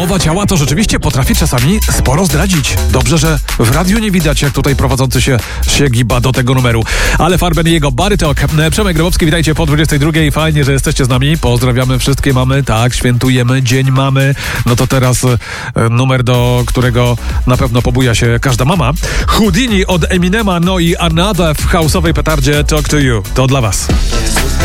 Mowa ciała to rzeczywiście potrafi czasami sporo zdradzić. Dobrze, że w radiu nie widać, jak tutaj prowadzący się giba do tego numeru. Ale Farben i jego Body Talk. Przemek Grabowski, witajcie po 22. Fajnie, że jesteście z nami. Pozdrawiamy wszystkie mamy. Tak, świętujemy Dzień Mamy. No to teraz numer, do którego na pewno pobuja się każda mama. Houdini od Eminema, no i Another w house'owej petardzie Talk to You. To dla was.